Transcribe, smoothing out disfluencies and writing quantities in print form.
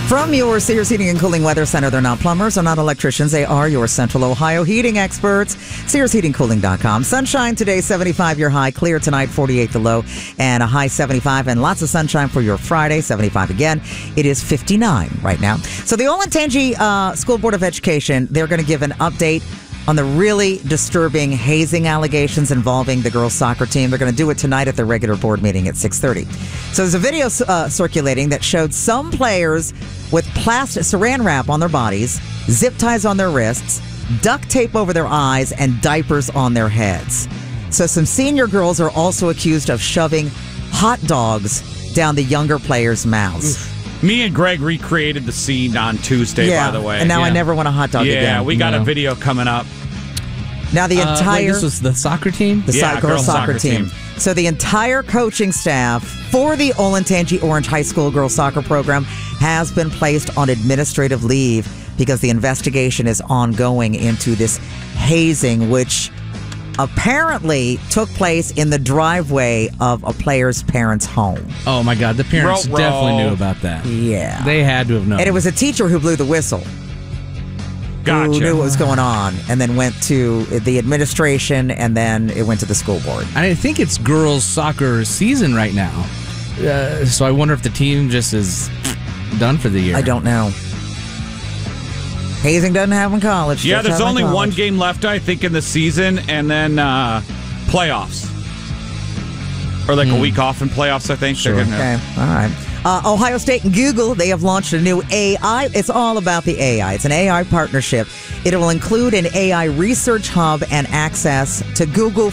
From your Sears Heating and Cooling Weather Center, they're not plumbers, they're not electricians, they are your Central Ohio heating experts. SearsHeatingCooling.com. Sunshine today, 75 your high. Clear tonight, 48 the low, and a high 75. And lots of sunshine for your Friday, 75 again. It is 59 right now. So the Olentangy School Board of Education, they're going to give an update on the really disturbing hazing allegations involving the girls' soccer team. They're going to do it tonight at their regular board meeting at 6:30. So there's a video circulating that showed some players with plastic saran wrap on their bodies, zip ties on their wrists, duct tape over their eyes, and diapers on their heads. So some senior girls are also accused of shoving hot dogs down the younger players' mouths. Oof. Me and Greg recreated the scene on Tuesday, by the way. And now I never want a hot dog again. Yeah, we got a video coming up. Now the entire... this was the soccer team? The girls soccer team. So the entire coaching staff for the Olentangy Orange High School girls soccer program has been placed on administrative leave because the investigation is ongoing into this hazing, which apparently took place in the driveway of a player's parents' home. Oh, my God. The parents definitely knew about that. Yeah. They had to have known. And it was a teacher who blew the whistle. Gotcha. Who knew what was going on, and then went to the administration, and then it went to the school board. I think it's girls' soccer season right now. So I wonder if the team just is done for the year. I don't know. Hazing doesn't happen in college. Yeah, there's only one game left, I think, in the season, and then playoffs. Or like a week off in playoffs, I think. Sure. Okay, all right. Ohio State and Google, they have launched a new AI. It's all about the AI. It's an AI partnership. It will include an AI research hub and access to Google